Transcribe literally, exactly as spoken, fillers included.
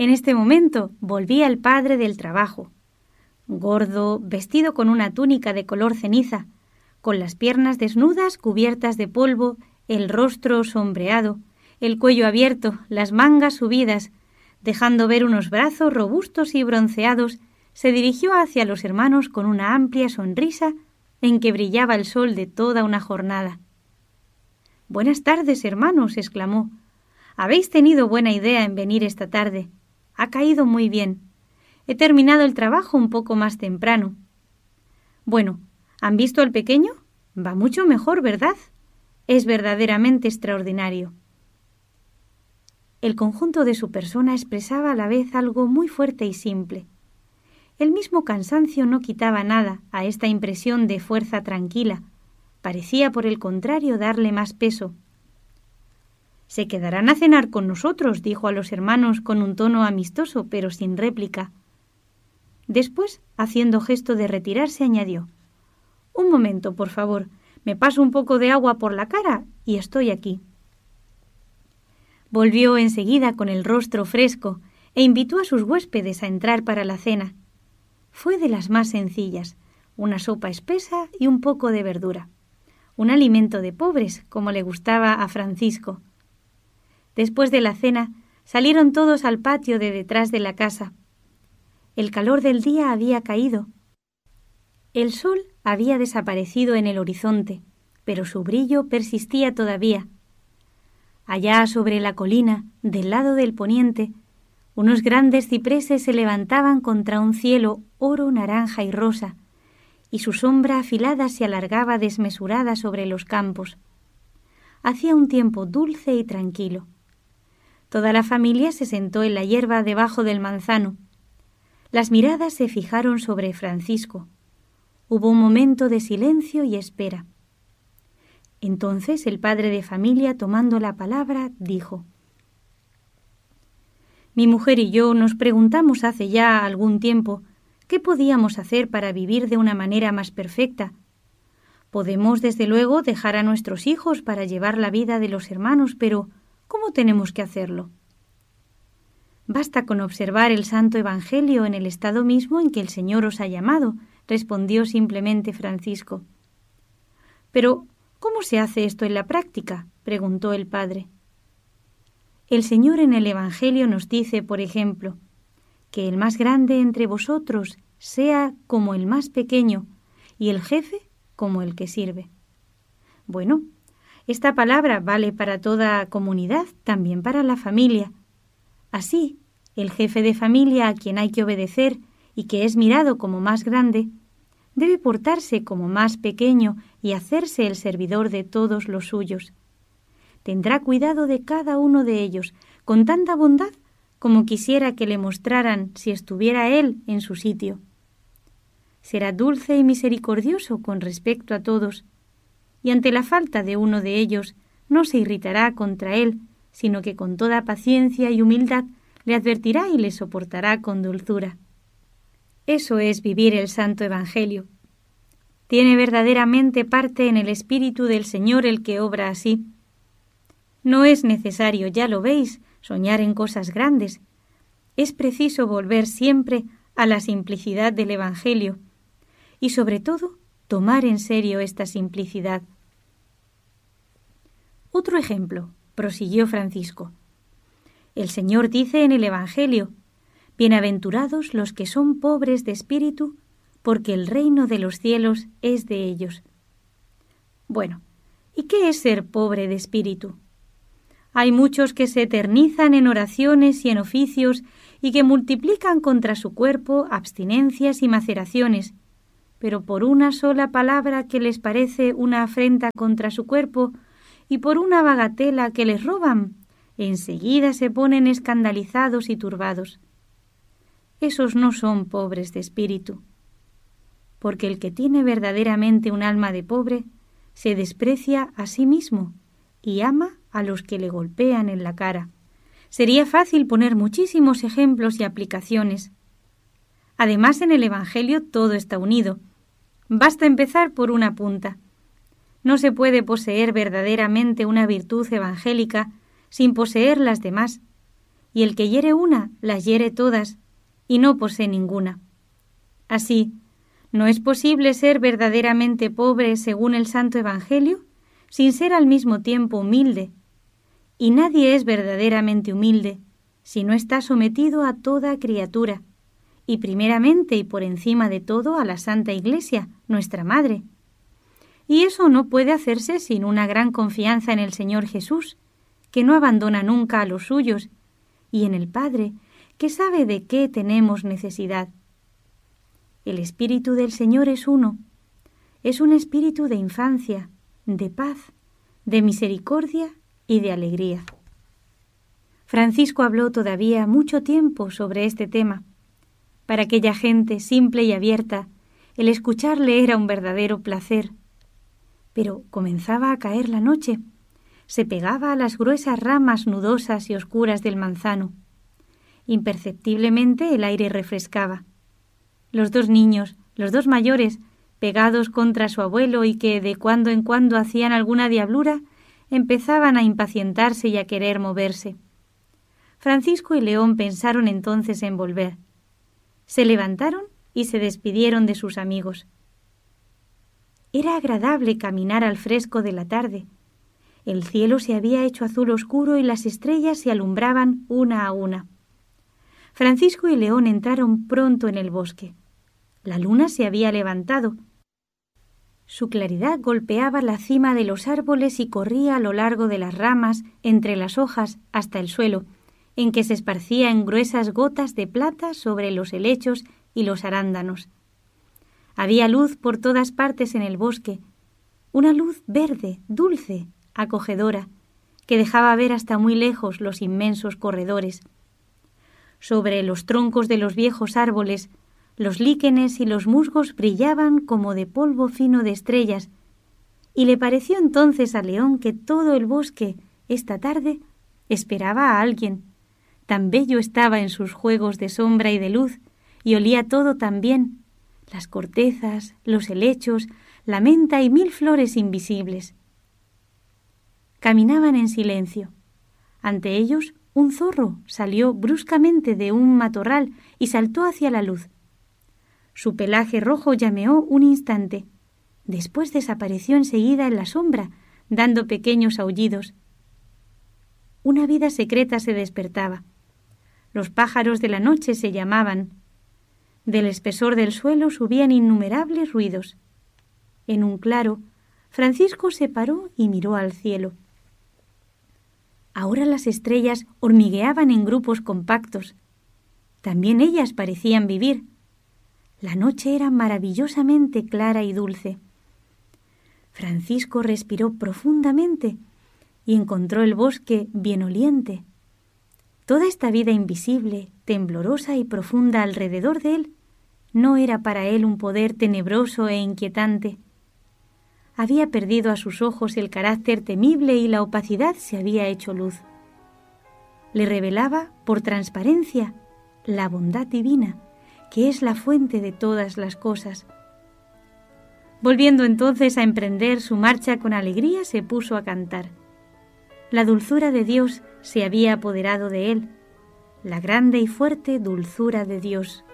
En este momento volvía el padre del trabajo, gordo, vestido con una túnica de color ceniza, con las piernas desnudas cubiertas de polvo, el rostro sombreado, el cuello abierto, las mangas subidas, dejando ver unos brazos robustos y bronceados, se dirigió hacia los hermanos con una amplia sonrisa en que brillaba el sol de toda una jornada. «Buenas tardes, hermanos», exclamó. «Habéis tenido buena idea en venir esta tarde. Ha caído muy bien. He terminado el trabajo un poco más temprano. Bueno, ¿han visto al pequeño? Va mucho mejor, ¿verdad? Es verdaderamente extraordinario». El conjunto de su persona expresaba a la vez algo muy fuerte y simple. El mismo cansancio no quitaba nada a esta impresión de fuerza tranquila. Parecía, por el contrario, darle más peso. «Se quedarán a cenar con nosotros», dijo a los hermanos con un tono amistoso, pero sin réplica. Después, haciendo gesto de retirarse, añadió: «Un momento, por favor. Me paso un poco de agua por la cara y estoy aquí». Volvió enseguida con el rostro fresco e invitó a sus huéspedes a entrar para la cena. Fue de las más sencillas, una sopa espesa y un poco de verdura. Un alimento de pobres, como le gustaba a Francisco. Después de la cena, salieron todos al patio de detrás de la casa. El calor del día había caído. El sol había desaparecido en el horizonte, pero su brillo persistía todavía. Allá sobre la colina, del lado del poniente, unos grandes cipreses se levantaban contra un cielo oro, naranja y rosa, y su sombra afilada se alargaba desmesurada sobre los campos. Hacía un tiempo dulce y tranquilo. Toda la familia se sentó en la hierba debajo del manzano. Las miradas se fijaron sobre Francisco. Hubo un momento de silencio y espera. Entonces el padre de familia, tomando la palabra, dijo: «Mi mujer y yo nos preguntamos hace ya algún tiempo qué podíamos hacer para vivir de una manera más perfecta. Podemos, desde luego, dejar a nuestros hijos para llevar la vida de los hermanos, pero ¿cómo tenemos que hacerlo?» «Basta con observar el Santo Evangelio en el estado mismo en que el Señor os ha llamado», respondió simplemente Francisco. «Pero, ¿cómo se hace esto en la práctica?», preguntó el padre. «El Señor en el Evangelio nos dice, por ejemplo, que el más grande entre vosotros sea como el más pequeño y el jefe como el que sirve». Bueno, esta palabra vale para toda comunidad, también para la familia. Así, el jefe de familia a quien hay que obedecer y que es mirado como más grande, debe portarse como más pequeño y hacerse el servidor de todos los suyos. Tendrá cuidado de cada uno de ellos, con tanta bondad como quisiera que le mostraran si estuviera él en su sitio. Será dulce y misericordioso con respecto a todos, y ante la falta de uno de ellos no se irritará contra él, sino que con toda paciencia y humildad le advertirá y le soportará con dulzura. Eso es vivir el Santo Evangelio. Tiene verdaderamente parte en el Espíritu del Señor el que obra así. No es necesario, ya lo veis, soñar en cosas grandes. Es preciso volver siempre a la simplicidad del Evangelio y, sobre todo, tomar en serio esta simplicidad. Otro ejemplo, prosiguió Francisco. El Señor dice en el Evangelio: «Bienaventurados los que son pobres de espíritu, porque el reino de los cielos es de ellos». Bueno, ¿y qué es ser pobre de espíritu? Hay muchos que se eternizan en oraciones y en oficios y que multiplican contra su cuerpo abstinencias y maceraciones, pero por una sola palabra que les parece una afrenta contra su cuerpo y por una bagatela que les roban, enseguida se ponen escandalizados y turbados. Esos no son pobres de espíritu, porque el que tiene verdaderamente un alma de pobre se desprecia a sí mismo y ama a los que le golpean en la cara. Sería fácil poner muchísimos ejemplos y aplicaciones. Además, en el Evangelio todo está unido. Basta empezar por una punta. No se puede poseer verdaderamente una virtud evangélica sin poseer las demás, y el que hiere una, las hiere todas, y no posee ninguna. Así, ¿no es posible ser verdaderamente pobre según el Santo Evangelio, sin ser al mismo tiempo humilde? Y nadie es verdaderamente humilde si no está sometido a toda criatura, y primeramente y por encima de todo a la Santa Iglesia, nuestra Madre. Y eso no puede hacerse sin una gran confianza en el Señor Jesús, que no abandona nunca a los suyos, y en el Padre, que sabe de qué tenemos necesidad. El Espíritu del Señor es uno, es un espíritu de infancia, de paz, de misericordia y de alegría. Francisco habló todavía mucho tiempo sobre este tema. Para aquella gente simple y abierta, el escucharle era un verdadero placer. Pero comenzaba a caer la noche, se pegaba a las gruesas ramas nudosas y oscuras del manzano. Imperceptiblemente el aire refrescaba. Los dos niños, los dos mayores, pegados contra su abuelo y que de cuando en cuando hacían alguna diablura, empezaban a impacientarse y a querer moverse. Francisco y León pensaron entonces en volver. Se levantaron y se despidieron de sus amigos. Era agradable caminar al fresco de la tarde. El cielo se había hecho azul oscuro y las estrellas se alumbraban una a una. Francisco y León entraron pronto en el bosque. La luna se había levantado. Su claridad golpeaba la cima de los árboles y corría a lo largo de las ramas, entre las hojas, hasta el suelo, en que se esparcía en gruesas gotas de plata sobre los helechos y los arándanos. Había luz por todas partes en el bosque, una luz verde, dulce, acogedora, que dejaba ver hasta muy lejos los inmensos corredores. Sobre los troncos de los viejos árboles, los líquenes y los musgos brillaban como de polvo fino de estrellas, y le pareció entonces a León que todo el bosque, esta tarde, esperaba a alguien. Tan bello estaba en sus juegos de sombra y de luz, y olía todo tan bien, las cortezas, los helechos, la menta y mil flores invisibles. Caminaban en silencio. Ante ellos, un zorro salió bruscamente de un matorral y saltó hacia la luz. Su pelaje rojo llameó un instante. Después desapareció enseguida en la sombra, dando pequeños aullidos. Una vida secreta se despertaba. Los pájaros de la noche se llamaban. Del espesor del suelo subían innumerables ruidos. En un claro, Francisco se paró y miró al cielo. Ahora las estrellas hormigueaban en grupos compactos. También ellas parecían vivir. La noche era maravillosamente clara y dulce. Francisco respiró profundamente y encontró el bosque bien oliente. Toda esta vida invisible, temblorosa y profunda alrededor de él, no era para él un poder tenebroso e inquietante. Había perdido a sus ojos el carácter temible y la opacidad se había hecho luz. Le revelaba, por transparencia, la bondad divina, que es la fuente de todas las cosas. Volviendo entonces a emprender su marcha con alegría, se puso a cantar. La dulzura de Dios se había apoderado de él, la grande y fuerte dulzura de Dios.